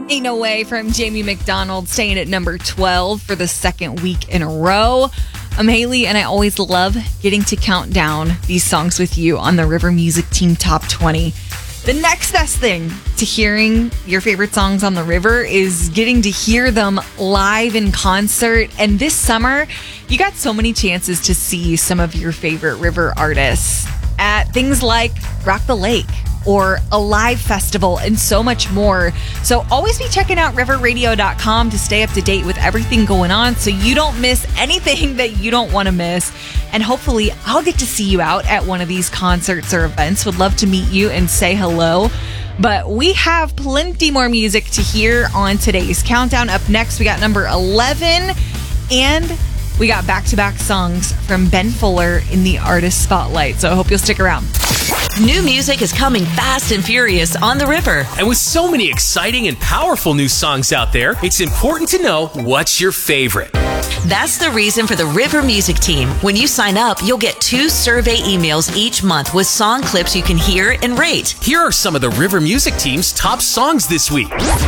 Ain't No Way from Jamie McDonald, staying at number 12 for the second week in a row. I'm Haley, and I always love getting to count down these songs with you on the River Music Team Top 20. The next best thing to hearing your favorite songs on the river is getting to hear them live in concert. And this summer, you got so many chances to see some of your favorite river artists at things like Rock the Lake or a live festival and so much more. So always be checking out riverradio.com to stay up to date with everything going on so you don't miss anything that you don't want to miss. And hopefully I'll get to see you out at one of these concerts or events. Would love to meet you and say hello. But we have plenty more music to hear on today's countdown. Up next, we got number 11, and we got back-to-back songs from Ben Fuller in the Artist Spotlight. So I hope you'll stick around. New music is coming fast and furious on the river. And with so many exciting and powerful new songs out there, it's important to know what's your favorite. That's the reason for the River Music Team. When you sign up, you'll get 2 survey emails each month with song clips you can hear and rate. Here are some of the River Music Team's top songs this week.